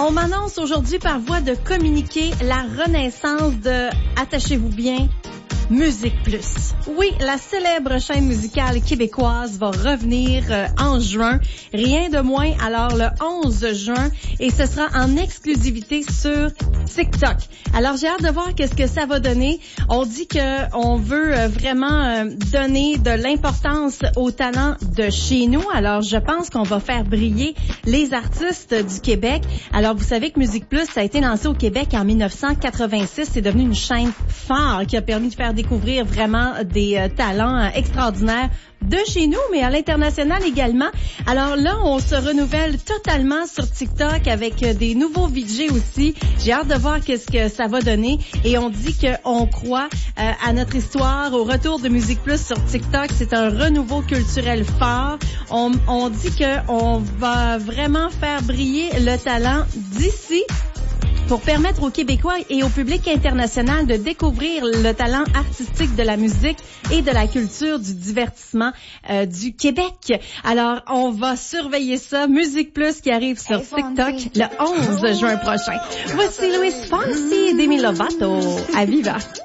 On m'annonce aujourd'hui par voie de communiqué la renaissance de, attachez-vous bien, Musique Plus. Oui, la célèbre chaîne musicale québécoise va revenir en juin, rien de moins, alors le 11 juin, et ce sera en exclusivité sur TikTok. Alors j'ai hâte de voir qu'est-ce que ça va donner. On dit que on veut vraiment donner de l'importance aux talents de chez nous. Alors je pense qu'on va faire briller les artistes du Québec. Alors vous savez que Musique Plus, ça a été lancé au Québec en 1986. C'est devenu une chaîne phare qui a permis de faire découvrir vraiment des talents extraordinaires de chez nous, mais à l'international également. Alors là, on se renouvelle totalement sur TikTok avec des nouveaux VJ aussi. J'ai hâte de voir qu'est-ce que ça va donner. Et on dit qu'on croit à notre histoire, au retour de Musique Plus sur TikTok. C'est un renouveau culturel fort. On dit qu'on va vraiment faire briller le talent d'ici, pour permettre aux Québécois et au public international de découvrir le talent artistique de la musique et de la culture du divertissement du Québec. Alors, on va surveiller ça. Musique Plus qui arrive sur TikTok le 11 juin prochain. Voici Luis Fonsi et Demi Lovato à Viva.